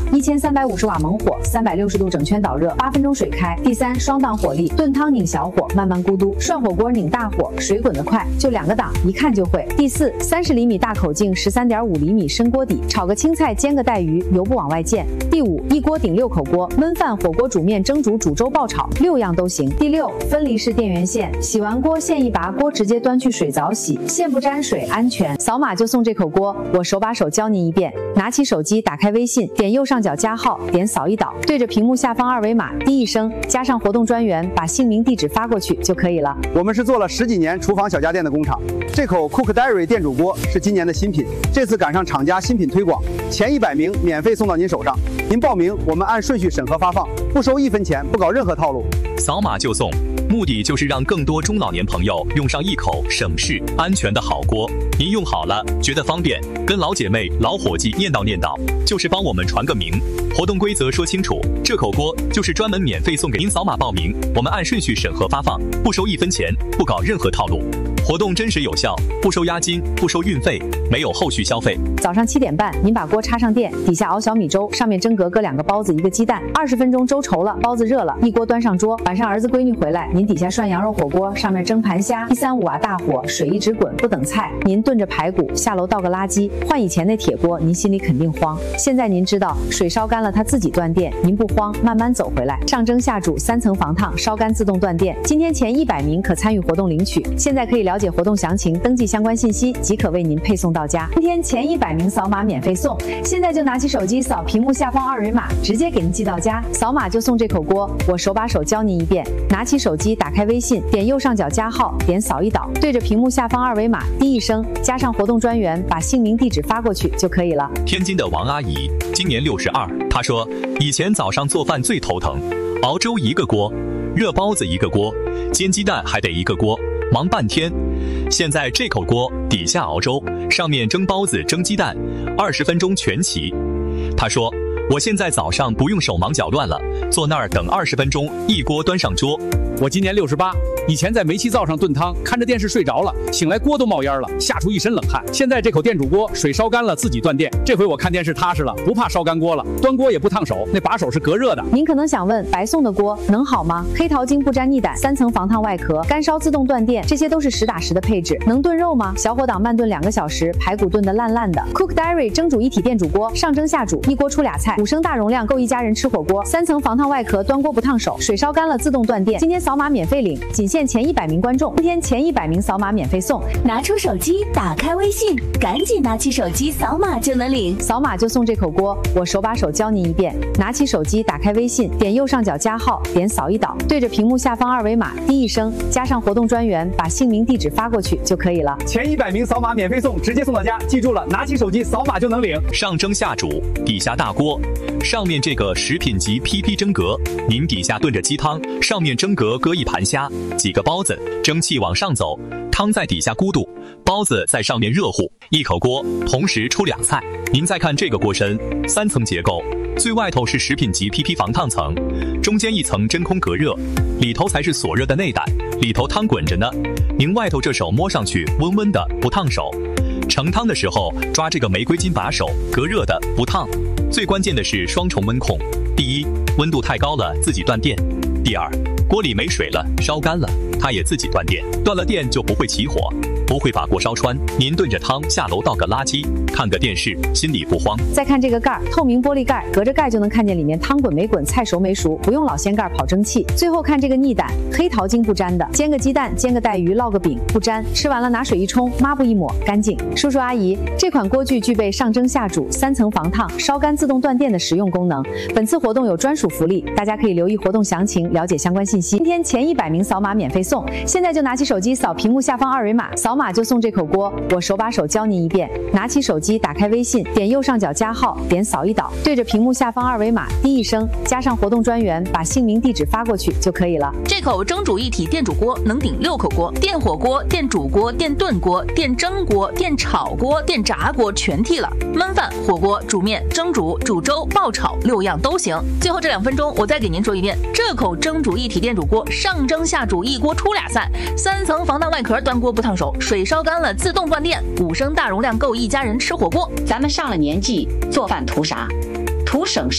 1350瓦猛火，360度整圈导热，8分钟水开。第3，双档火力，炖汤拧小火，慢慢咕嘟；涮火锅拧大火，水滚得快，就2个档，一看就会。第4，30厘米大口径，13.5厘米深锅底，炒个青菜，煎个带鱼，油不往外溅。第5，一锅顶6口锅，焖饭、火锅、煮面、蒸煮、煮粥、爆炒，6样都行。第6，分离式电源线，洗完锅线一拔，锅直接端去水澡洗，线不沾水，安全。扫码就送这口锅，我手把手教您一遍。拿起手机，打开微信，点右上角加号，点扫一导，对着屏幕下方2维码，滴一声，加上活动专员，把姓名地址发过去就可以了。 我们是做了10几年厨房小家电的工厂，这口 Cook Diary 电煮锅是今年的新品，这次赶上厂家新品推广，前100名免费送到您手上。您报名，我们按顺序审核发放，不收1分钱，不搞任何套路。 扫码就送，目的就是让更多中老年朋友用上一口省事、安全的好锅。您用好了，觉得方便，跟老姐妹、老伙计念叨念叨，就是帮我们传个名。活动规则说清楚，这口锅就是专门免费送给您。扫码报名，我们按顺序审核发放，不收1分钱，不搞任何套路。活动真实有效，不收押金，不收运费，没有后续消费。 早上7点半，您把锅插上电，底下熬小米粥，上面蒸格搁2个包子1个鸡蛋，20分钟粥稠了，包子热了，一锅端上桌。晚上儿子闺女回来，您底下涮羊肉火锅，上面蒸盘虾，135瓦大火，水一直滚，不等菜。您炖着排骨，下楼倒个垃圾。换以前那铁锅，您心里肯定慌。现在您知道，水烧干了它自己断电，您不慌，慢慢走回来。上蒸下煮3层防烫，烧干自动断电。今天前100名可参与活动领取。现在可以了解活动详情，登记相关信息，即可为您配送到家。今天前100名扫码免费送，现在就拿起手机扫屏幕下方2维码，直接给您寄到家。扫码就送这口锅，我手把手教您一遍。拿起手机，打开微信，点右上角加号，点扫一导，对着屏幕下方2维码，滴一声，加上活动专员，把姓名地址发过去就可以了。 天津的王阿姨今年62，她说以前早上做饭最头疼，熬粥1个锅，热包子1个锅，煎鸡蛋还得1个锅，忙半天。现在这口锅底下熬粥，上面蒸包子蒸鸡蛋，20分钟全齐。她说我现在早上不用手忙脚乱了，坐那儿等20分钟，一锅端上桌。 我今年68，以前在煤气灶上炖汤，看着电视睡着了，醒来锅都冒烟了，吓出一身冷汗。现在这口电煮锅，水烧干了自己断电，这回我看电视踏实了，不怕烧干锅了，端锅也不烫手，那把手是隔热的。 您可能想问，白送的锅能好吗？黑桃精不沾腻胆，3层防烫外壳，干烧自动断电，这些都是实打实的配置。能炖肉吗？小火档慢炖2个小时，排骨炖得烂烂的。Cook Diary 蒸煮一体电煮锅，上蒸下煮，一锅出2菜，5升大容量够一家人吃火锅，3层防烫外壳，端锅不烫手，水烧干了自动断电。今天扫码免费领，仅限前100名观众，今天前100名扫码免费送。 拿出手机，打开微信，赶紧拿起手机扫码就能领， 扫码就送这口锅，我手把手教您一遍。拿起手机，打开微信，点右上角加号，点扫一导，对着屏幕下方2维码，滴一声，加上活动专员，把姓名地址发过去就可以了。 前100名扫码免费送，直接送到家。记住了，拿起手机扫码就能领。 上蒸下煮，底下大锅，上面这个食品级 PP 蒸格，您底下炖着鸡汤，上面蒸格搁一盘虾，几个包子，蒸汽往上走，汤在底下咕嘟，包子在上面热乎，一口锅同时出2菜。您再看这个锅身，3层结构，最外头是食品级 PP 防烫层，中间一层真空隔热，里头才是锁热的内胆，里头汤滚着呢。您外头这手摸上去温温的，不烫手。盛汤的时候抓这个玫瑰金把手，隔热的，不烫。最关键的是双重温控，第一，温度太高了自己断电；第二，锅里没水了，烧干了，它也自己断电。断了电就不会起火，不会把锅烧穿。您炖着汤下楼倒个垃圾，看个电视，心里不慌。 再看这个盖儿，透明玻璃盖，隔着盖就能看见里面汤滚没滚，菜熟没熟，不用老掀盖跑蒸汽。最后看这个腻胆，黑桃精不沾的，煎个鸡蛋，煎个带鱼，烙个饼，不沾。吃完了拿水一冲，抹布一抹，干净。叔叔阿姨，这款锅具具备上蒸下煮、3层防烫、烧干自动断电的实用功能。本次活动有专属福利，大家可以留意活动详情，了解相关信息。今天前100名扫码免费送，现在就拿起手机扫屏幕下方2维码，扫码就送这口锅，我手把手教您一遍。拿起手机，打开微信，点右上角加号，点扫一导，对着屏幕下方2维码，滴一声，加上活动专员，把姓名地址发过去就可以了。 这口蒸煮一体电煮锅能顶6口锅，电火锅、电煮锅、电炖锅、电蒸锅、电炒锅、电炸锅全替了，焖饭、火锅、煮面、蒸煮、煮粥、爆炒6样都行。最后这2分钟，我再给您说一遍，这口蒸煮一体电煮锅上蒸下煮，一锅出2菜，3层防弹外壳，端锅不烫手，水烧干了自动断电，5升大容量够一家人吃火锅。 咱们上了年纪，做饭图啥？图省事。